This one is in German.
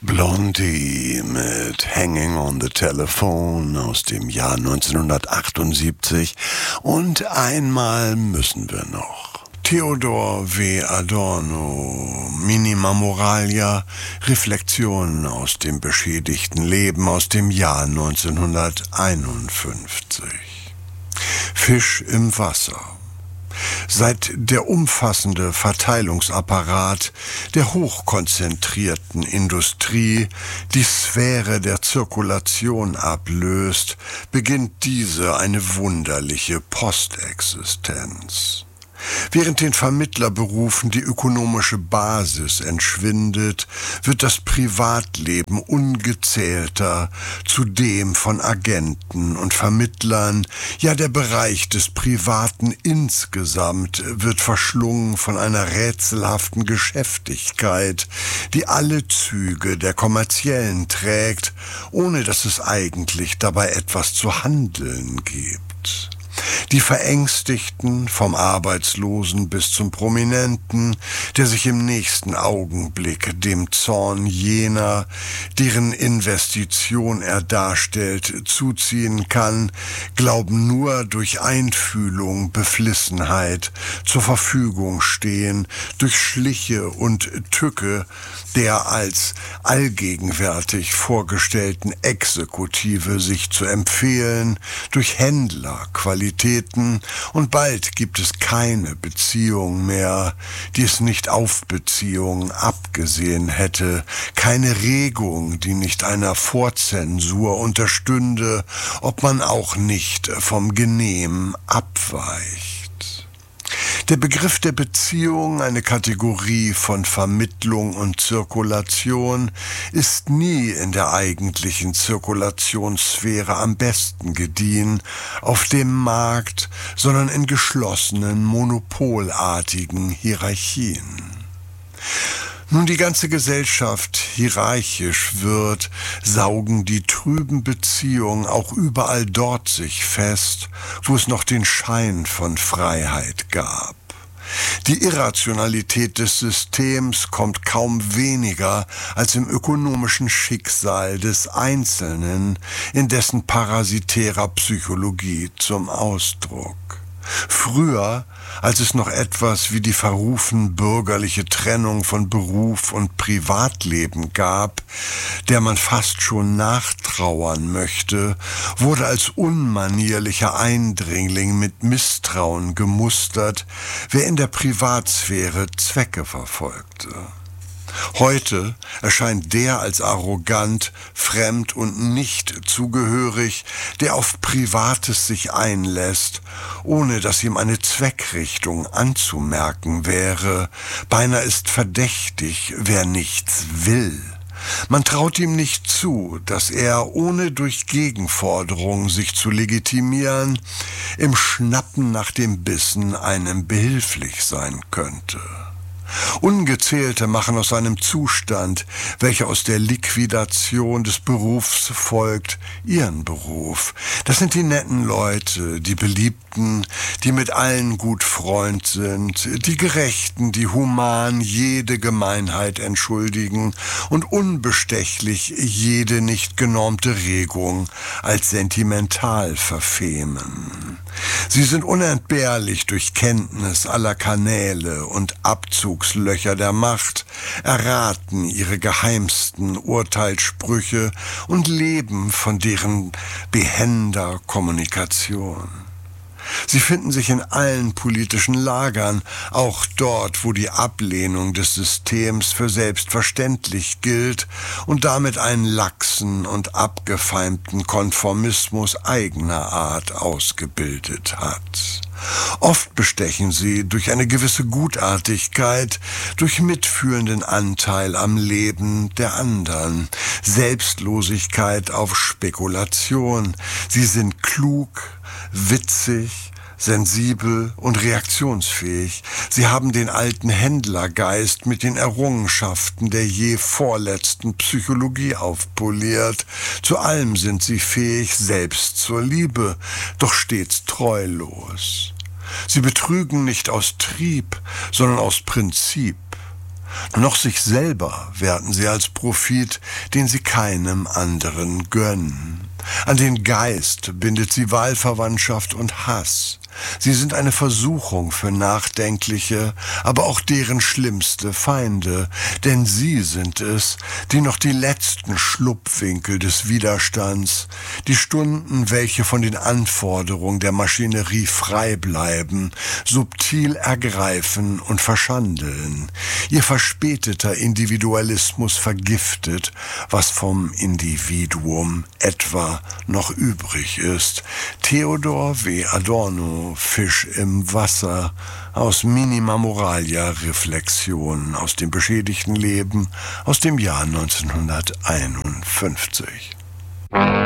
Blondie mit Hanging on the Telephone aus dem Jahr 1978 und Einmal müssen wir noch. Theodor W. Adorno, Minima Moralia, Reflexionen aus dem beschädigten Leben aus dem Jahr 1951. Fisch im Wasser. Seit der umfassende Verteilungsapparat der hochkonzentrierten Industrie die Sphäre der Zirkulation ablöst, beginnt diese eine wunderliche Postexistenz. Während den Vermittlerberufen die ökonomische Basis entschwindet, wird das Privatleben ungezählter zu dem von Agenten und Vermittlern, ja der Bereich des Privaten insgesamt wird verschlungen von einer rätselhaften Geschäftigkeit, die alle Züge der kommerziellen trägt, ohne dass es eigentlich dabei etwas zu handeln gibt. Die Verängstigten, vom Arbeitslosen bis zum Prominenten, der sich im nächsten Augenblick dem Zorn jener, deren Investition er darstellt, zuziehen kann, glauben nur durch Einfühlung, Beflissenheit zur Verfügung stehen, durch Schliche und Tücke der als allgegenwärtig vorgestellten Exekutive sich zu empfehlen, durch Händlerqualitäten, und bald gibt es keine Beziehung mehr, die es nicht auf Beziehungen abgesehen hätte, keine Regung, die nicht einer Vorzensur unterstünde, ob man auch nicht vom Genehm abweicht. Der Begriff der Beziehung, eine Kategorie von Vermittlung und Zirkulation, ist nie in der eigentlichen Zirkulationssphäre am besten gediehen, auf dem Markt, sondern in geschlossenen, monopolartigen Hierarchien. Nun die ganze Gesellschaft hierarchisch wird, saugen die trüben Beziehungen auch überall dort sich fest, wo es noch den Schein von Freiheit gab. Die Irrationalität des Systems kommt kaum weniger als im ökonomischen Schicksal des Einzelnen in dessen parasitärer Psychologie zum Ausdruck. Früher, als es noch etwas wie die verrufen bürgerliche Trennung von Beruf und Privatleben gab, der man fast schon nachtrauern möchte, wurde als unmanierlicher Eindringling mit Misstrauen gemustert, wer in der Privatsphäre Zwecke verfolgte. Heute erscheint der als arrogant, fremd und nicht zugehörig, der auf Privates sich einlässt, ohne dass ihm eine Zweckrichtung anzumerken wäre. Beinahe ist verdächtig, wer nichts will. Man traut ihm nicht zu, dass er, ohne durch Gegenforderung sich zu legitimieren, im Schnappen nach dem Bissen einem behilflich sein könnte. Ungezählte machen aus einem Zustand, welcher aus der Liquidation des Berufs folgt, ihren Beruf. Das sind die netten Leute, die Beliebten, die mit allen gut Freund sind, die Gerechten, die human jede Gemeinheit entschuldigen und unbestechlich jede nicht genormte Regung als sentimental verfemen. Sie sind unentbehrlich durch Kenntnis aller Kanäle und Abzugslöcher der Macht, erraten ihre geheimsten Urteilssprüche und leben von deren behender Kommunikation. Sie finden sich in allen politischen Lagern, auch dort, wo die Ablehnung des Systems für selbstverständlich gilt und damit einen laxen und abgefeimten Konformismus eigener Art ausgebildet hat. Oft bestechen sie durch eine gewisse Gutartigkeit, durch mitfühlenden Anteil am Leben der anderen, Selbstlosigkeit auf Spekulation. Sie sind klug, witzig, sensibel und reaktionsfähig. Sie haben den alten Händlergeist mit den Errungenschaften der je vorletzten Psychologie aufpoliert. Zu allem sind sie fähig, selbst zur Liebe, doch stets treulos. Sie betrügen nicht aus Trieb, sondern aus Prinzip. Noch sich selber werten sie als Profit, den sie keinem anderen gönnen. An den Geist bindet sie Wahlverwandtschaft und Hass. Sie sind eine Versuchung für Nachdenkliche, aber auch deren schlimmste Feinde, denn sie sind es, die noch die letzten Schlupfwinkel des Widerstands, die Stunden, welche von den Anforderungen der Maschinerie frei bleiben, subtil ergreifen und verschandeln. Ihr verspäteter Individualismus vergiftet, was vom Individuum etwa noch übrig ist. Theodor W. Adorno, Fisch im Wasser, aus Minima Moralia Reflexionen aus dem beschädigten Leben aus dem Jahr 1951.